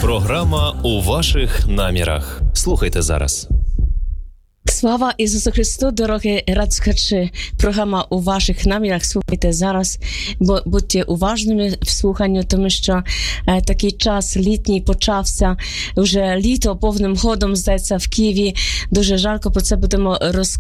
Програма «У ваших намірах». Слухайте зараз. Слава Ісусу Христу, дорогі радслухачі. Програма «У ваших намірах». Слухайте зараз, бо будьте уважними в слуханні, тому що такий час літній почався. Вже літо повним ходом, здається, в Києві. Дуже жарко, про це будемо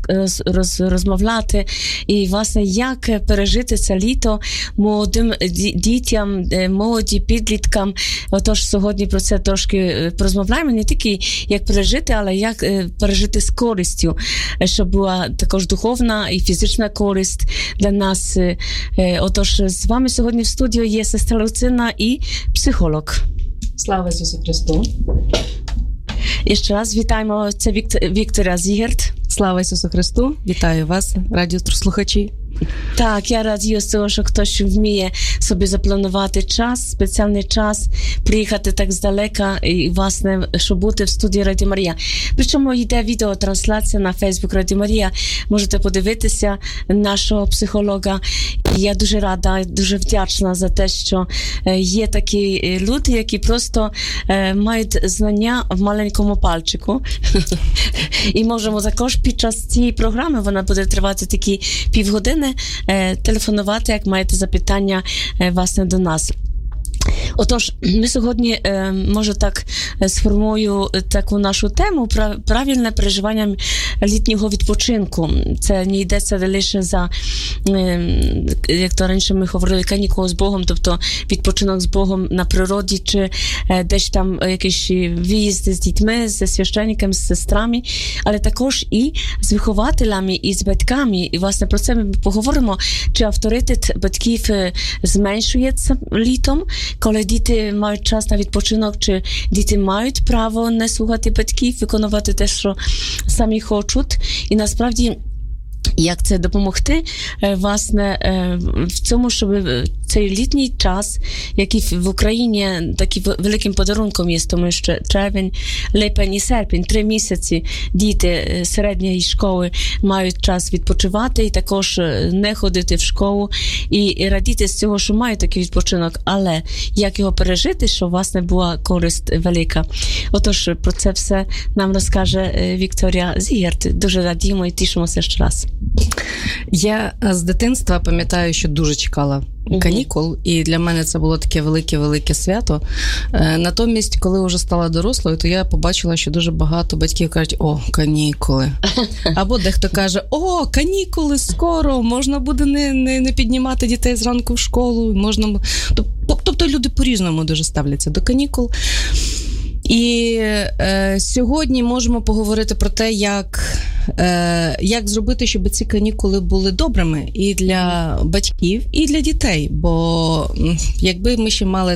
розмовляти. І, власне, як пережити це літо молодим дітям, молоді, підліткам. Отож, сьогодні про це трошки порозмовляємо. Не тільки як пережити, але як пережити з користю, щоб була також духовна і фізична користь для нас. Отож, з вами сьогодні в студії є сестра Люцина і психолог. Слава Ісусу Христу! І ще раз вітаємо, це Вікторія Зігерт. Слава Ісусу Христу! Вітаю вас, радіослухачі. Так, я радію з того, що хтось вміє собі запланувати час, спеціальний час, приїхати так здалека і, власне, щоб бути в студії Радіо Марія. Причому йде відеотрансляція на Фейсбук Радіо Марія. Можете подивитися нашого психолога. І я дуже рада, дуже вдячна за те, що є такі люди, які просто мають знання в маленькому пальчику. І можемо також під час цієї програми, вона буде тривати такі півгодини, телефонувати, як маєте запитання, власне, до нас. Отож, ми сьогодні, може так, сформую таку нашу тему правильне переживання літнього відпочинку. Це не йдеться лише за, як то раніше ми говорили, канікули з Богом, тобто відпочинок з Богом на природі, чи десь там якісь виїзди з дітьми, зі священниками, з сестрами, але також і з вихователями, і з батьками. І, власне, про це ми поговоримо, чи авторитет батьків зменшується літом, коли діти мають час на відпочинок, чи діти мають право не слухати батьків, виконувати те, що самі хочуть. І насправді, як це допомогти, власне, в цьому, щоб цей літній час, який в Україні таким великим подарунком є, тому що червень, липень і серпень, 3 місяці діти середньої школи мають час відпочивати і також не ходити в школу і радіти з цього, що мають такий відпочинок, але як його пережити, щоб, власне, була користь велика. Отож, про це все нам розкаже Вікторія Зігерт. Дуже радіємо і тішимося ще раз. Я з дитинства пам'ятаю, що дуже чекала канікул, і для мене це було таке велике-велике свято. Натомість, коли вже стала дорослою, то я побачила, що дуже багато батьків кажуть: «О, канікули». Або дехто каже: «О, канікули, скоро, можна буде не піднімати дітей зранку в школу». Можна... Тобто люди по-різному дуже ставляться до канікул. І сьогодні можемо поговорити про те, як зробити, щоб ці канікули були добрими і для батьків, і для дітей. Бо якби ми ще мали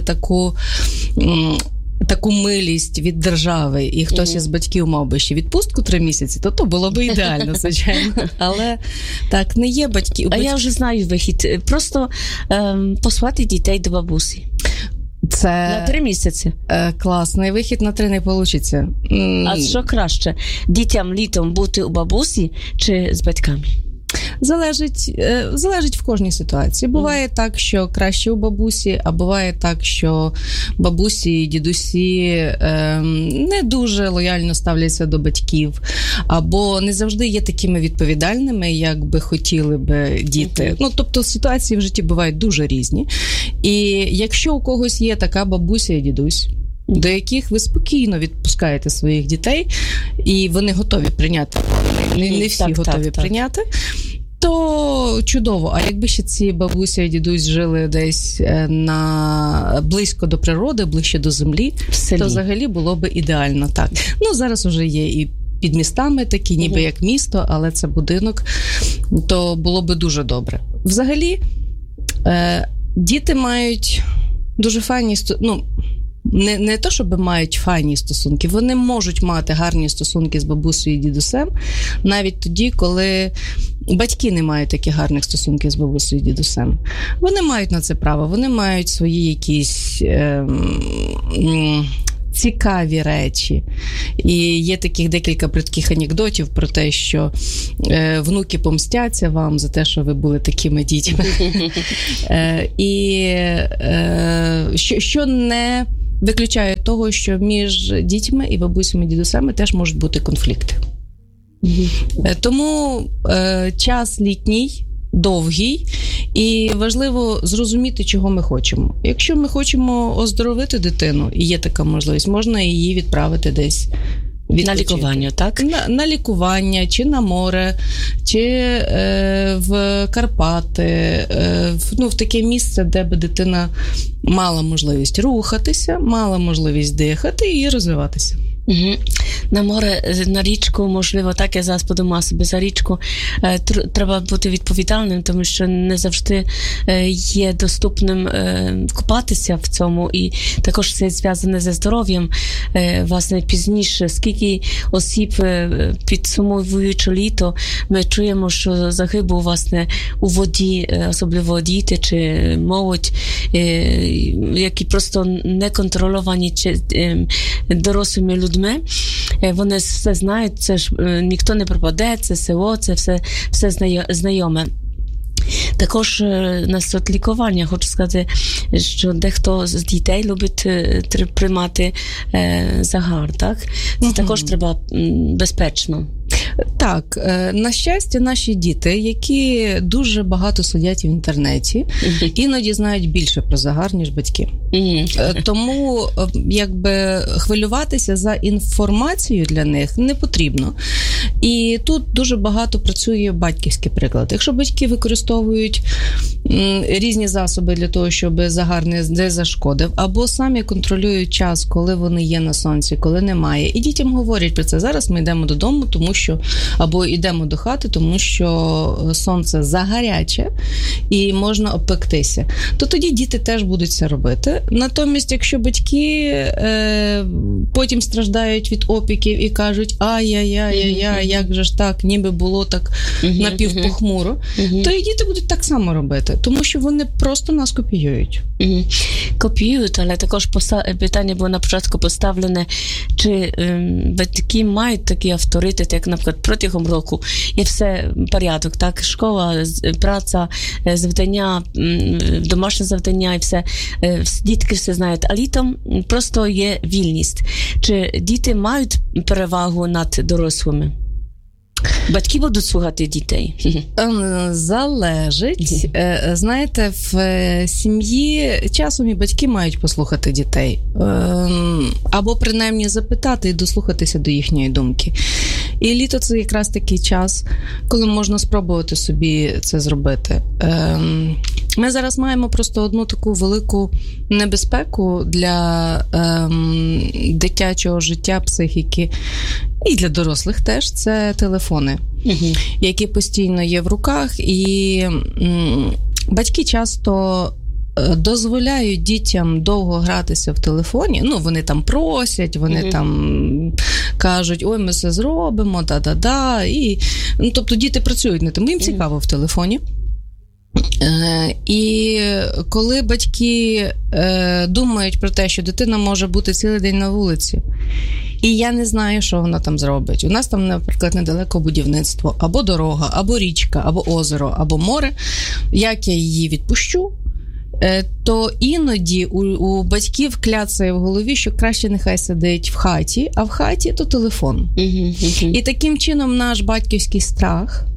таку милість від держави, і хтось із батьків мав би ще відпустку 3 місяці, то було б ідеально, звичайно. Але так не є батьків. А я вже знаю вихід. Просто послати дітей до бабусі. Це на 3 місяці. Класний вихід, на 3 не вийде. А що краще? Дітям літом бути у бабусі чи з батьками? Залежить в кожній ситуації. Буває так, що краще у бабусі, а буває так, що бабусі і дідусі не дуже лояльно ставляться до батьків, або не завжди є такими відповідальними, як би хотіли би діти. Тобто ситуації в житті бувають дуже різні. І якщо у когось є така бабуся і дідусь, до яких ви спокійно відпускаєте своїх дітей, і вони готові прийняти, не всі готові прийняти, то чудово. А якби ще ці бабуся і дідусь жили десь близько до природи, ближче до землі, то взагалі було б ідеально. Так. Зараз вже є і під містами такі, ніби як місто, але це будинок, то було б дуже добре. Взагалі, діти мають дуже файні не то, щоб мають файні стосунки, вони можуть мати гарні стосунки з бабусею і дідусем, навіть тоді, коли батьки не мають таких гарних стосунків з бабусею і дідусем. Вони мають на це право, вони мають свої якісь цікаві речі. І є таких декілька бридких анекдотів про те, що внуки помстяться вам за те, що ви були такими дітьми. І що виключає того, що між дітьми і бабусями, дідусями теж можуть бути конфлікти. Тому час літній, довгий, і важливо зрозуміти, чого ми хочемо. Якщо ми хочемо оздоровити дитину, і є така можливість, можна її відправити десь відпочити. На лікування, так? На лікування, чи на море, чи в Карпати, в таке місце, де би дитина мала можливість рухатися, мала можливість дихати і розвиватися. Угу. На море, на річку, можливо, так, я зараз подумала собі за річку, треба бути відповідальним, тому що не завжди є доступним купатися в цьому, і також це зв'язане зі здоров'ям, власне, пізніше, скільки осіб, підсумовуючи літо, ми чуємо, що загибу, власне, у воді, особливо діти чи молодь, які просто не контрольовані дорослими людьми. Вони все знають, це ж ніхто не пропаде, це село, це все знайоме. Також на лікування хочу сказати, що дехто з дітей любить приймати загар, так? Це також треба безпечно. Так, на щастя, наші діти, які дуже багато сидять в інтернеті, іноді знають більше про загар, ніж батьки. Тому, хвилюватися за інформацію для них не потрібно. І тут дуже багато працює батьківський приклад. Якщо батьки використовують різні засоби для того, щоб загар не зашкодив, або самі контролюють час, коли вони є на сонці, коли немає. І дітям говорять про це. Зараз ми йдемо додому, тому що, або йдемо до хати, тому що сонце загаряче і можна обпектися. То тоді діти теж будуть це робити. Натомість, якщо батьки потім страждають від опіків і кажуть, ай-яй-яй-яй, як же ж так, ніби було так напівпохмуро, то і діти будуть так само робити, тому що вони просто нас копіюють. Копіюють, але також питання було на початку поставлене, чи батьки мають такий авторитет, як, наприклад, протягом року є все порядок, так, школа, праця, завдання, домашнє завдання і все, дітки все знають, а літом просто є вільність. Чи діти мають перевагу над дорослими? Батьки будуть слухати дітей? Залежить. Знаєте, в сім'ї часом і батьки мають послухати дітей. Або принаймні запитати і дослухатися до їхньої думки. І літо – це якраз такий час, коли можна спробувати собі це зробити. Ми зараз маємо просто одну таку велику небезпеку для дитячого життя, психіки і для дорослих теж – це телефони, які постійно є в руках. І батьки часто дозволяють дітям довго гратися в телефоні. Ну, вони там просять, вони там кажуть, ой, ми все зробимо, да-да-да. І, тобто діти працюють над тим, їм цікаво в телефоні. І коли батьки думають про те, що дитина може бути цілий день на вулиці, і я не знаю, що вона там зробить. У нас там, наприклад, недалеко будівництво, або дорога, або річка, або озеро, або море. Як я її відпущу, то іноді у батьків кляцає в голові, що краще нехай сидить в хаті, а в хаті то телефон. І таким чином наш батьківський страх,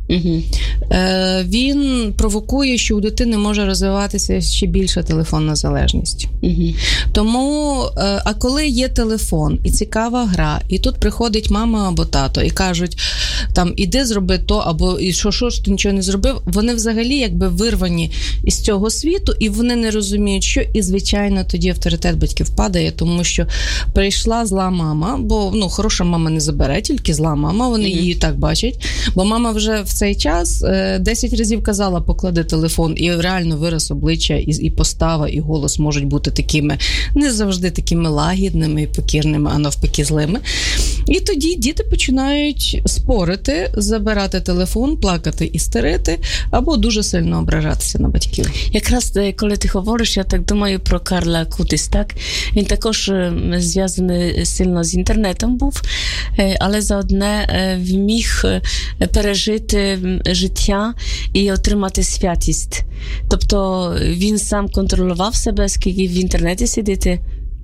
він провокує, що у дитини може розвиватися ще більша телефонна залежність. Тому, а коли є телефон і цікава гра, і тут приходить мама або тато і кажуть, там, іди зроби то, або і що ж ти нічого не зробив, вони взагалі якби вирвані із цього світу, і вони не розуміють, що, і звичайно тоді авторитет батьків падає, тому що прийшла зла мама, бо, хороша мама не забере, тільки зла мама, вони її так бачать, бо мама вже в цей час 10 разів казала, поклади телефон, і реально вираз обличчя, і постава, і голос можуть бути такими, не завжди такими лагідними і покірними, а навпаки злими. І тоді діти починають спорити, забирати телефон, плакати, істерити, або дуже сильно ображатися на батьків. Якраз, коли ти говориш, я так думаю про Карла Кутис, так? Він також зв'язаний сильно з інтернетом був, але заодне міг пережити життя і отримати святість. Тобто він сам контролював себе, скільки в інтернеті сидіти,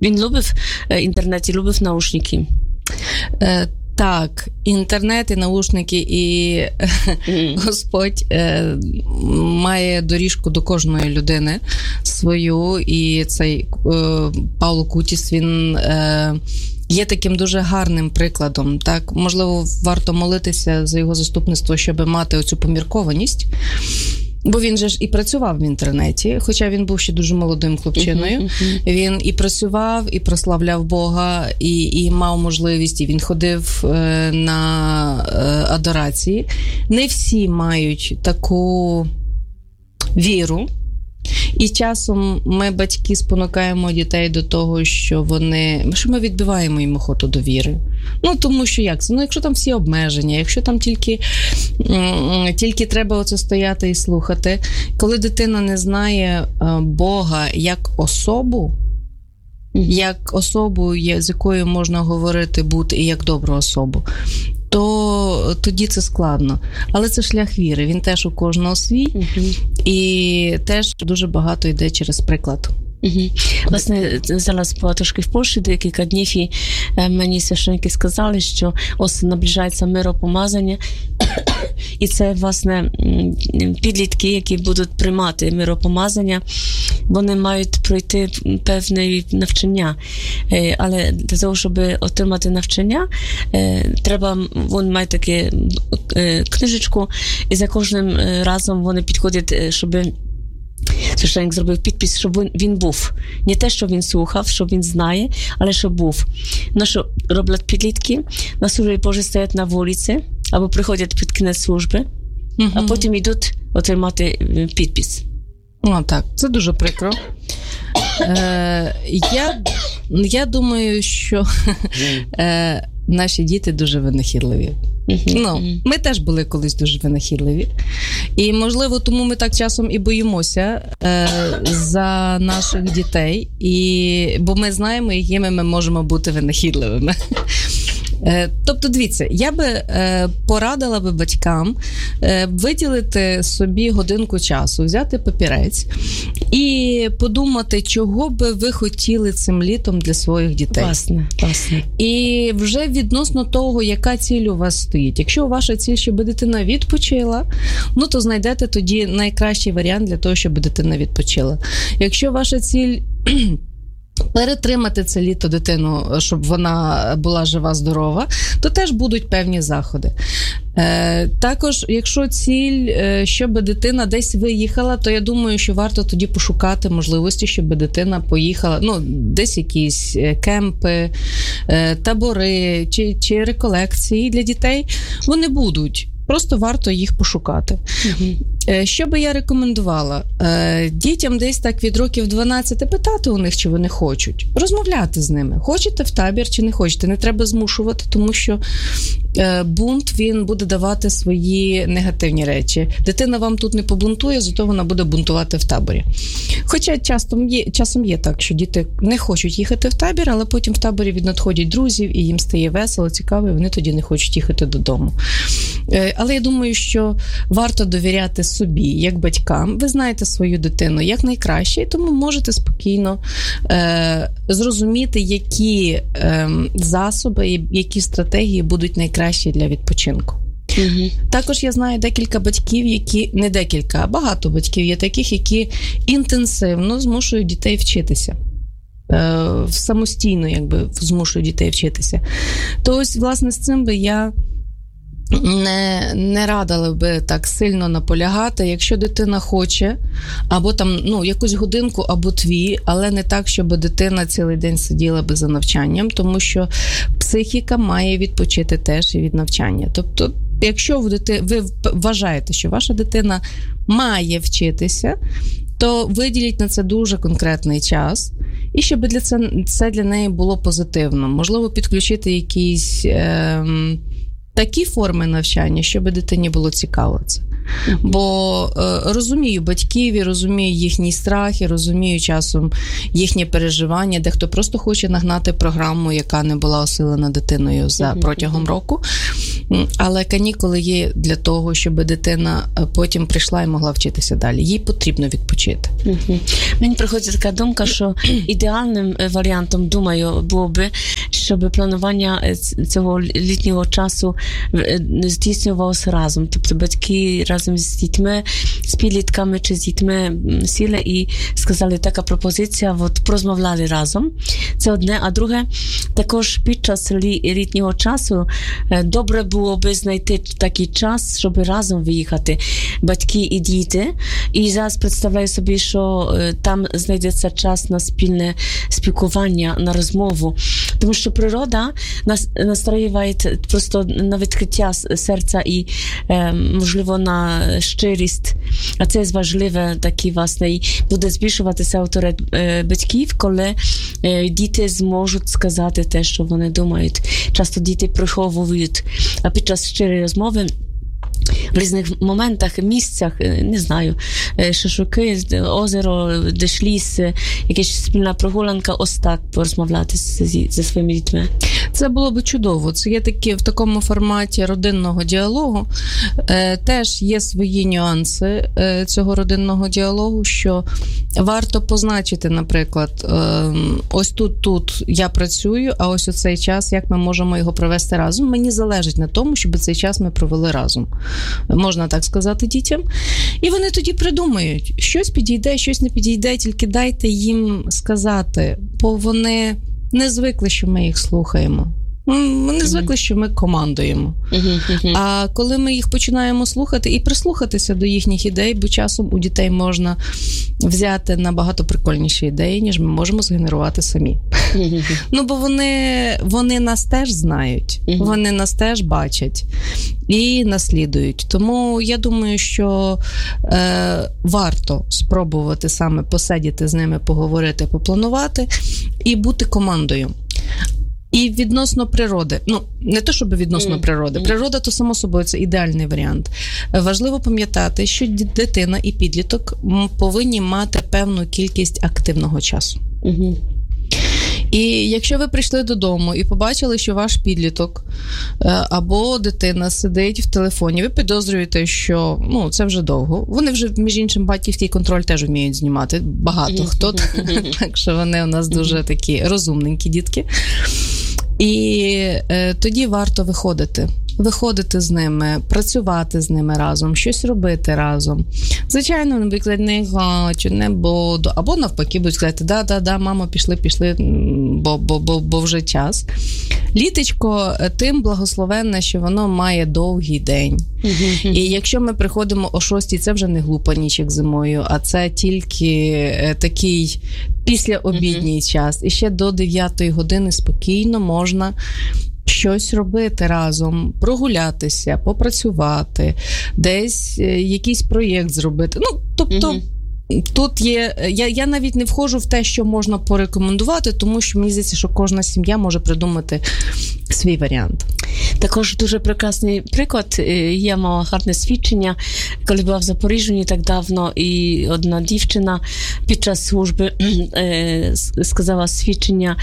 Він любив інтернет і любив наушники. Так, інтернет і наушники, і Господь має доріжку до кожної людини свою, і цей Павло Кутіс, він є таким дуже гарним прикладом. Так, можливо, варто молитися за його заступництво, щоб мати оцю поміркованість. Бо він же ж і працював в інтернеті, хоча він був ще дуже молодим хлопчиною. Він і працював, і прославляв Бога, і мав можливість, і він ходив на адорації. Не всі мають таку віру. І часом ми, батьки, спонукаємо дітей до того, що ми відбиваємо їм охоту до віри. Тому що як це? Якщо там всі обмеження, якщо там тільки треба оце стояти і слухати. Коли дитина не знає Бога як особу, з якою можна говорити, бути, і як добру особу, то тоді це складно. Але це шлях віри, він теж у кожного свій, і теж дуже багато йде через приклад. Власне, зараз була трошки в Польщі декілька днів, і мені священники сказали, що ось наближається миропомазання, і це, власне, підлітки, які будуть приймати миропомазання, вони мають пройти певне навчання. Але для того, щоб отримати навчання, треба, він має таку книжечку, і за кожним разом вони підходять, щоб священник зробив підпис, щоб він був. Не те, що він слухав, що він знає, але що був. Що роблять підлітки? На службі Божій стоять на вулиці, або приходять під кінець служби, а потім йдуть отримати підпис. Так, це дуже прикро. Я думаю, що наші діти дуже винахідливі. Ми теж були колись дуже винахідливі. І, можливо, тому ми так часом і боїмося за наших дітей, бо ми знаємо, якими ми можемо бути винахідливими. Тобто, дивіться, я би порадила би батькам виділити собі годинку часу, взяти папірець і подумати, чого би ви хотіли цим літом для своїх дітей. Власне. І вже відносно того, яка ціль у вас стоїть. Якщо ваша ціль, щоб дитина відпочила, то знайдете тоді найкращий варіант для того, щоб дитина відпочила. Якщо ваша ціль перетримати це літо дитину, щоб вона була жива-здорова, то теж будуть певні заходи. Також, якщо ціль, щоб дитина десь виїхала, то я думаю, що варто тоді пошукати можливості, щоб дитина поїхала, десь якісь кемпи, табори чи реколекції для дітей. Вони будуть. Просто варто їх пошукати. Що би я рекомендувала? Дітям десь так від років 12 питати у них, чи вони хочуть. Розмовляти з ними. Хочете в табір чи не хочете. Не треба змушувати, тому що бунт, він буде давати свої негативні речі. Дитина вам тут не побунтує, зато вона буде бунтувати в таборі. Хоча часом є так, що діти не хочуть їхати в табір, але потім в таборі віднадходять друзів, і їм стає весело, цікаво, і вони тоді не хочуть їхати додому. Але я думаю, що варто довіряти собі, як батькам. Ви знаєте свою дитину як найкраще, і тому можете спокійно зрозуміти, які засоби, які стратегії будуть найкращі для відпочинку. Також я знаю декілька батьків, багато батьків є таких, які інтенсивно змушують дітей вчитися. Самостійно змушують дітей вчитися. То ось, власне, з цим би я не радила би так сильно наполягати. Якщо дитина хоче, або там, якусь годинку, або дві, але не так, щоб дитина цілий день сиділа би за навчанням, тому що психіка має відпочити теж і від навчання. Тобто, якщо ви вважаєте, що ваша дитина має вчитися, то виділіть на це дуже конкретний час, і щоб це для неї було позитивно. Можливо, підключити якісь такі форми навчання, щоб дитині було цікаво це. Бо розумію батьків, і розумію їхні страхи, розумію часом їхнє переживання, дехто просто хоче нагнати програму, яка не була осилена дитиною протягом року. Але канікули є для того, щоб дитина потім прийшла і могла вчитися далі. Їй потрібно відпочити. Мені приходить така думка, що ідеальним варіантом, думаю, було би, щоб планування цього літнього часу здійснювалося разом. Тобто батьки разом з дітьми, з підлітками чи з дітьми сіли і сказали, така пропозиція, от порозмовляли разом. Це одне. А друге, також під час літнього часу добре було би знайти такий час, щоб разом виїхати, батьки і діти. І зараз представляю собі, що там знайдеться час на спільне спілкування, на розмову. Тому що природа настраює просто на відкриття серця і, можливо, на щирість. А це важливе, такі, власне, і буде збільшуватися авторитет батьків, коли діти зможуть сказати те, що вони думають. Часто діти приховують, а під час щирої розмови в різних моментах, місцях, не знаю, шашлики, озеро, десь ліс, якась спільна прогулянка, ось так порозмовляти зі своїми дітьми. Це було б чудово. Це є такі в такому форматі родинного діалогу. Теж є свої нюанси цього родинного діалогу, що варто позначити, наприклад, ось тут я працюю, а ось у цей час, як ми можемо його провести разом. Мені залежить на тому, щоб цей час ми провели разом. Можна так сказати дітям. І вони тоді придумають, щось підійде, щось не підійде, тільки дайте їм сказати, бо вони не звикли, що ми їх слухаємо. Вони звикли, що ми командуємо. А коли ми їх починаємо слухати і прислухатися до їхніх ідей, бо часом у дітей можна взяти набагато прикольніші ідеї, ніж ми можемо згенерувати самі. Бо вони нас теж знають, вони нас теж бачать і наслідують. Тому я думаю, що варто спробувати саме посидіти з ними, поговорити, попланувати і бути командою. І відносно природи, не то, щоб відносно природи. Природа, то само собою, це ідеальний варіант. Важливо пам'ятати, що дитина і підліток повинні мати певну кількість активного часу. І якщо ви прийшли додому і побачили, що ваш підліток або дитина сидить в телефоні, ви підозрюєте, що це вже довго. Вони вже, між іншим, батьківський контроль теж вміють знімати. Багато хто. Так що вони у нас дуже такі розумненькі дітки. І тоді варто виходити з ними, працювати з ними разом, щось робити разом. Звичайно, вони будуть казати, не хочу, не буду. Або навпаки будуть сказати, да, мамо, пішли, бо вже час. Літечко тим благословенне, що воно має довгий день. І якщо ми приходимо о 6, це вже не глупа ніч, як зимою, а це тільки такий післяобідній час. І ще до 9 години спокійно можна щось робити разом, прогулятися, попрацювати, десь якийсь проєкт зробити. Тобто, тут є, я навіть не входжу в те, що можна порекомендувати, тому що мені здається, що кожна сім'я може придумати свій варіант. Також дуже прекрасний приклад. Я мала гарне свідчення, коли була в Запоріжжі не так давно, і одна дівчина під час служби сказала свідчення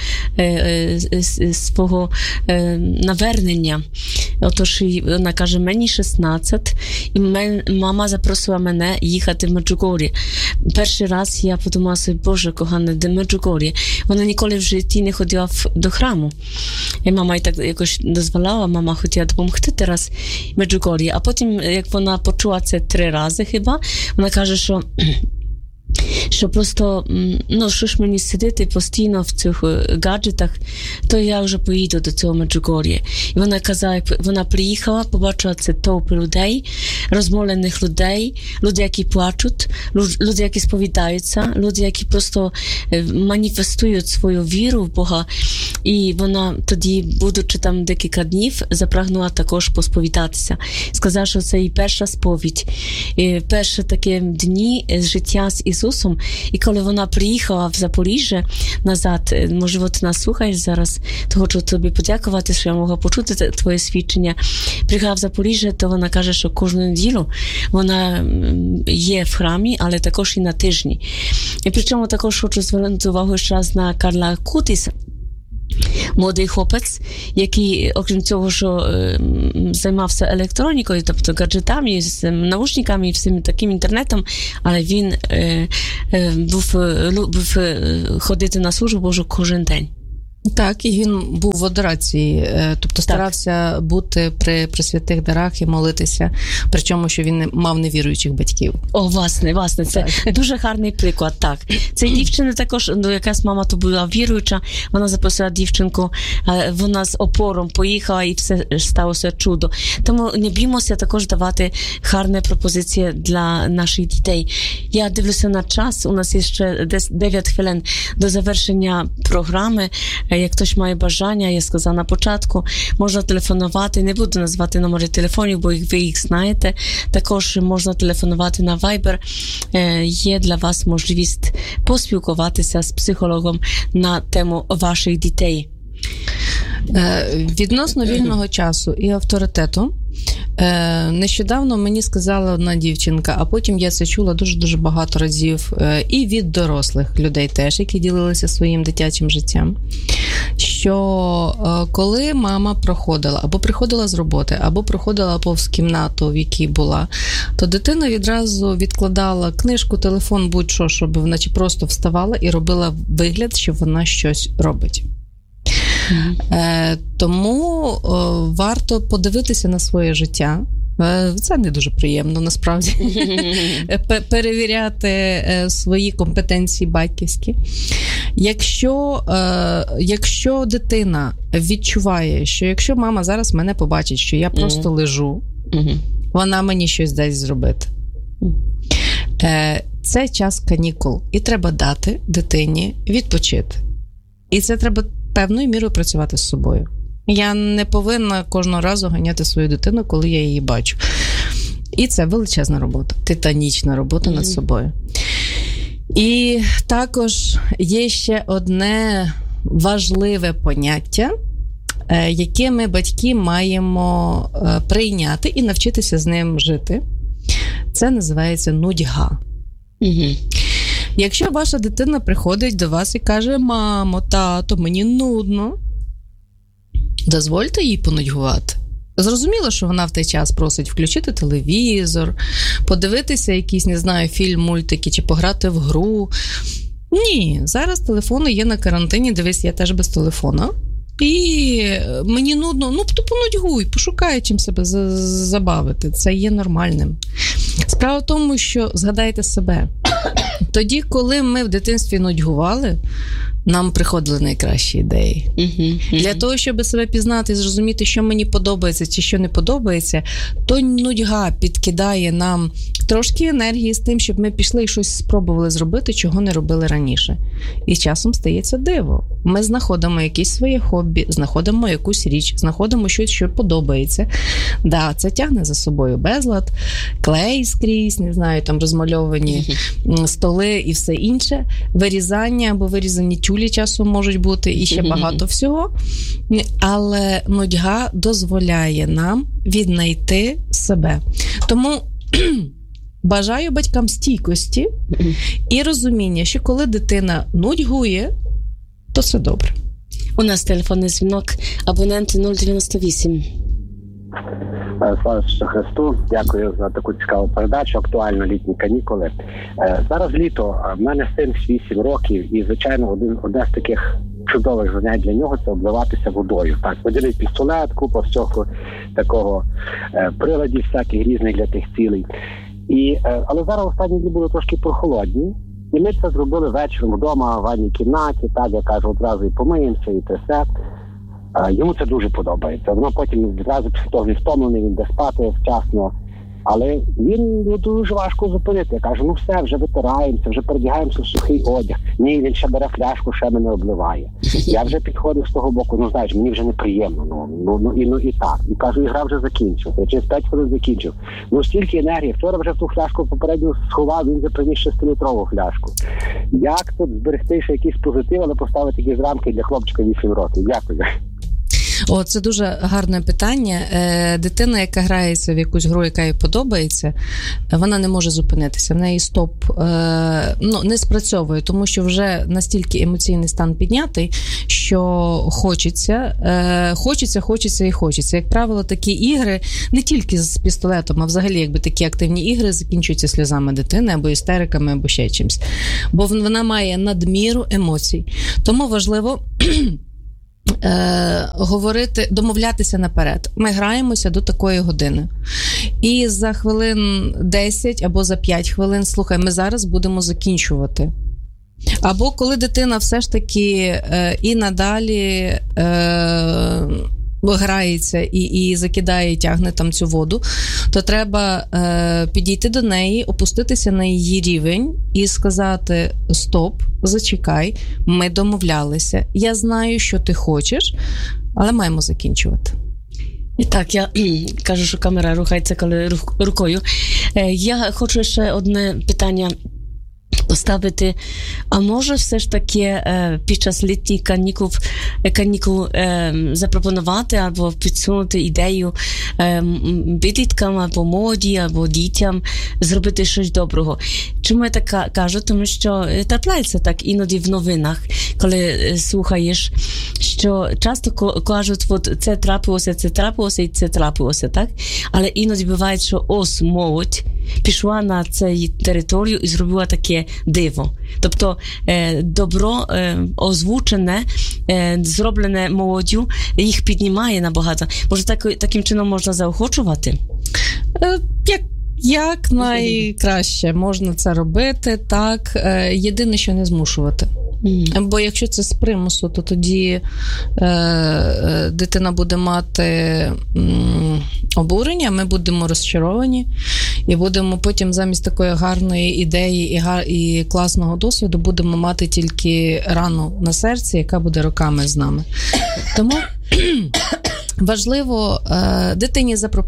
свого навернення. Отож, вона каже, мені 16, і мама запросила мене їхати в Меджугор'я. Перший раз я подумала собі, Боже, кохане, де Меджугор'я? Вона ніколи в житті не ходила до храму. І мама їй так якось дозволяла, мама хотіла допомогти зараз в Меджугор'ї. А потім, як вона почула це 3 рази хіба, вона каже, що просто, що ж мені сидіти постійно в цих гаджетах, то я вже поїду до цього Меджугор'я. І вона казала, вона приїхала, побачила це толпи людей, розмовлених людей, люди, які плачуть, люди, які сповідаються, люди, які просто маніфестують свою віру в Бога. І вона тоді, будучи там декілька днів, запрагнула також посповідатися. Сказала, що це її перша сповідь, перші такі дні з життя з Ісусом. І коли вона приїхала в Запоріжжя назад, можливо, ти нас слухаєш зараз, то хочу тобі подякувати, що я могла почути твоє свідчення. Приїхала в Запоріжжя, то вона каже, що кожну неділю вона є в храмі, але також і на тижні. І причому також хочу звернути увагу ще раз на Карла Кутіса, молодий хлопець, який, окрім цього, що займався електронікою, тобто гаджетами, з наушниками і всім таким інтернетом, але він був ходити на службу Божу кожен день. Так, і він був в адорації, тобто старався бути при святих дарах і молитися, причому, що він мав невіруючих батьків. О, власне, це дуже гарний приклад, так. Ця дівчина також, якась мама то була віруюча, вона запросила дівчинку, вона з опором поїхала і все сталося чудо. Тому не біймося також давати гарні пропозиції для наших дітей. Я дивлюся на час, у нас є ще десь 9 хвилин до завершення програми. Як хтось має бажання, я сказала на початку, можна телефонувати, не буду назвати номери телефонів, бо ви їх знаєте. Також можна телефонувати на Viber. Є для вас можливість поспілкуватися з психологом на тему ваших дітей. Відносно вільного часу і авторитету, нещодавно мені сказала одна дівчинка, а потім я це чула дуже-дуже багато разів, і від дорослих людей теж, які ділилися своїм дитячим життям, що коли мама проходила, або приходила з роботи, або проходила повз кімнату, в якій була, то дитина відразу відкладала книжку, телефон, будь-що, щоб вона чи просто вставала і робила вигляд, що вона щось робить. Тому варто подивитися на своє життя. Це не дуже приємно, насправді. Перевіряти свої компетенції батьківські. Якщо дитина відчуває, що якщо мама зараз мене побачить, що я просто лежу, вона мені щось дасть зробити. Це час канікул. І треба дати дитині відпочити. І це треба певною мірою працювати з собою. Я не повинна кожного разу ганяти свою дитину, коли я її бачу. І це величезна робота, титанічна робота над собою. І також є ще одне важливе поняття, яке ми, батьки, маємо прийняти і навчитися з ним жити. Це називається нудьга. Якщо ваша дитина приходить до вас і каже: мамо, тато, мені нудно, дозвольте їй понудьгувати. Зрозуміло, що вона в той час просить включити телевізор, подивитися якийсь, не знаю, фільм, мультики чи пограти в гру. Ні, зараз телефони є на карантині, дивись, я теж без телефона. І мені нудно, то понудьгуй, пошукай чим себе забавити. Це є нормальним. Справа в тому, що згадайте себе. Тоді, коли ми в дитинстві нудьгували, нам приходили найкращі ідеї. Для того, щоб себе пізнати і зрозуміти, що мені подобається чи що не подобається, то нудьга підкидає нам трошки енергії з тим, щоб ми пішли і щось спробували зробити, чого не робили раніше. І часом стається диво. Ми знаходимо якесь своє хобі, знаходимо якусь річ, знаходимо щось, що подобається. Да, це тягне за собою безлад, клей скрізь, не знаю, там розмальовані столи і все інше. Вирізання або вирізані тюлі часом можуть бути і ще багато всього. Але нудьга дозволяє нам віднайти себе. Тому бажаю батькам стійкості і розуміння, що коли дитина нудьгує, то все добре. У нас телефонний дзвінок, абонент 098. Слава Ісусу Христу, дякую за таку цікаву передачу, актуально літні канікули. Зараз літо, в мене син 8 років, і, звичайно, одне з таких чудових занять для нього – це обливатися водою. Так, водяний пістолет, купа всього такого, приладів всяких різних для тих цілей. Але зараз останні дні були трошки прохолодні, і ми це зробили вечором вдома, в ванній кімнаті, так, я кажу, одразу і помиємося, і те все. Йому це дуже подобається. Воно потім відразу після того він втомлений, він йде спати вчасно. Але він дуже важко зупинити. Я кажу, все, вже витираємося, вже передягаємося в сухий одяг. Ні, він ще бере фляжку, ще мене обливає. Я вже підходив з того боку, знаєш, мені вже неприємно. І так. І кажу, ігра вже закінчилася. Я через 5 хвилин закінчив. Стільки енергії. Вчора вже в ту фляжку попередньо сховав, він вже приніс 6-літрову фляжку. Як тут зберегти ще якийсь позитив, але поставити якісь рамки для хлопчика 8 років? Дякую. О, це дуже гарне питання. Дитина, яка грається в якусь гру, яка їй подобається, вона не може зупинитися. В неї стоп не спрацьовує, тому що вже настільки емоційний стан піднятий, що хочеться. Як правило, такі ігри, не тільки з пістолетом, а взагалі якби такі активні ігри закінчуються сльозами дитини або істериками, або ще чимось. Бо вона має надміру емоцій. Тому важливо говорити, домовлятися наперед. Ми граємося до такої години. І за хвилин 10 або за 5 хвилин, слухай, ми зараз будемо закінчувати. Або коли дитина все ж таки і надалі грається і закидає, і тягне там цю воду, то треба підійти до неї, опуститися на її рівень і сказати: стоп, зачекай, ми домовлялися, я знаю, що ти хочеш, але маємо закінчувати. І так, я кажу, що камера рухається коли рукою. Я хочу ще одне питання поставити. А може все ж таки під час літніх канікул запропонувати або підсунути ідею підліткам або молоді, або дітям зробити щось доброго? Чому я так кажу? Тому що трапляється так іноді в новинах, коли слухаєш, що часто кажуть, от це трапилося і це трапилося, так? Але іноді буває, що ось молодь пішла на цю територію і зробила таке диво. Тобто добро озвучене, зроблене молоддю, їх піднімає набагато. Може, таким чином можна заохочувати? Як найкраще можна це робити, так. Єдине, що не змушувати. Бо якщо це з примусу, то тоді дитина буде мати обурення, ми будемо розчаровані і будемо потім замість такої гарної ідеї і класного досвіду будемо мати тільки рану на серці, яка буде роками з нами. Тому важливо дитині запропонувати